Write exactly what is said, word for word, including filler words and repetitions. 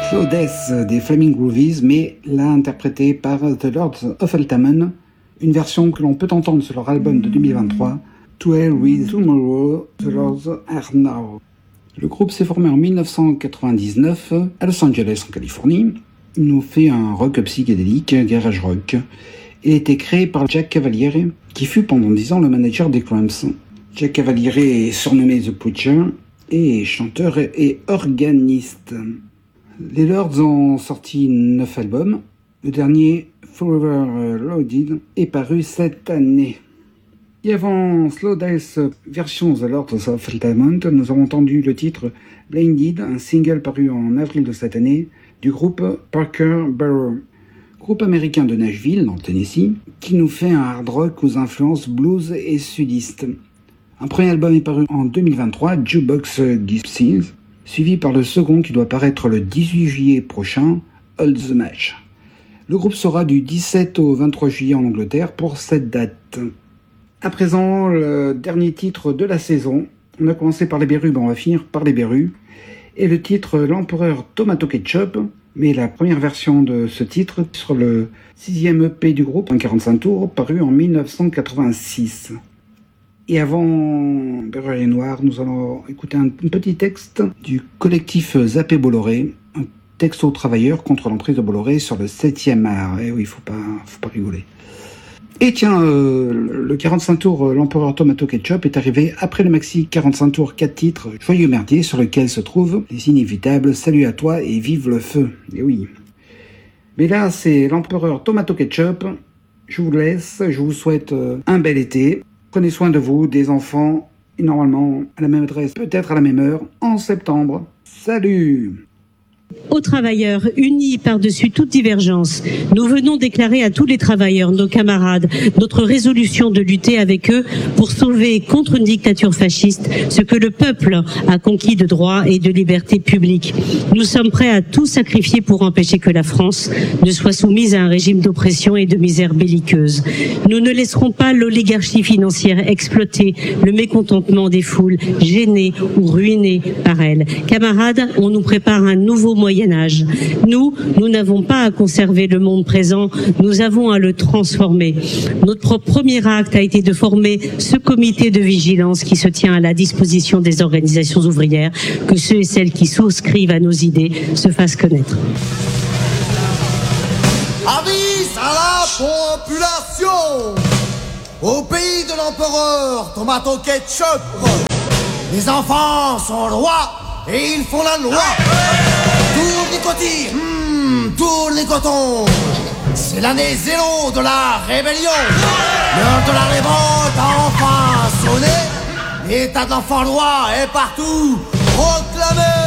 Slow Death des Flaming Groovies, mais là interprété par The Lords of Altamont, une version que l'on peut entendre sur leur album de deux mille vingt-trois, To Hell With Tomorrow, The Lords Are Now. Le groupe s'est formé en dix-neuf cent quatre-vingt-dix-neuf à Los Angeles en Californie. Il nous fait un rock psychédélique, garage rock. Il a été créé par Jack Cavaliere, qui fut pendant dix ans le manager des Cramps. Jack Cavaliere est surnommé The Preacher et est chanteur et organiste. Les Lords ont sorti neuf albums. Le dernier, Forever Loaded, est paru cette année. Et avant Slow Death version The Lords of Altamont, nous avons entendu le titre Blinded, un single paru en avril de cette année du groupe Parker Barrow, groupe américain de Nashville, dans le Tennessee, qui nous fait un hard rock aux influences blues et sudistes. Un premier album est paru en deux mille vingt-trois, Jukebox Gypsies, suivi par le second qui doit paraître le dix-huit juillet prochain, Hold the Match. Le groupe sera du dix-sept au vingt-trois juillet en Angleterre pour cette date. À présent, le dernier titre de la saison. On a commencé par les Berus, ben on va finir par les Berus. Et le titre L'Empereur Tomato Ketchup, mais la première version de ce titre sur le sixième E P du groupe, un quarante-cinq tours, paru en dix-neuf cent quatre-vingt-six. Et avant Berus et Noir, nous allons écouter un petit texte du collectif Zappé Bolloré, un texte aux travailleurs contre l'emprise de Bolloré sur le septième art. Eh oui, faut pas, faut pas rigoler. Et tiens, euh, le quarante-cinq tours euh, L'Empereur Tomato Ketchup est arrivé après le maxi quarante-cinq tours quatre titres Joyeux Merdier, sur lequel se trouvent les inévitables Salut à toi et Vive le feu. Et oui. Mais là, c'est L'Empereur Tomato Ketchup. Je vous laisse, je vous souhaite euh, un bel été. Prenez soin de vous, des enfants, et normalement à la même adresse, peut-être à la même heure, en septembre. Salut! Aux travailleurs, unis par-dessus toute divergence, nous venons déclarer à tous les travailleurs, nos camarades, notre résolution de lutter avec eux pour sauver contre une dictature fasciste ce que le peuple a conquis de droits et de libertés publiques. Nous sommes prêts à tout sacrifier pour empêcher que la France ne soit soumise à un régime d'oppression et de misère belliqueuse. Nous ne laisserons pas l'oligarchie financière exploiter le mécontentement des foules gênées ou ruinées par elle. Camarades, on nous prépare un nouveau Moyen-Âge. Nous, nous n'avons pas à conserver le monde présent, nous avons à le transformer. Notre premier acte a été de former ce comité de vigilance qui se tient à la disposition des organisations ouvrières, que ceux et celles qui souscrivent à nos idées se fassent connaître. Avis à la population! Au pays de l'empereur Tomato Ketchup, les enfants sont rois et ils font la loi. Tourne les cotis, hmm, tourne les cotons. C'est l'année zéro de la rébellion. L'heure de la révolte a enfin sonné. L'état d'enfant loi est partout proclamé.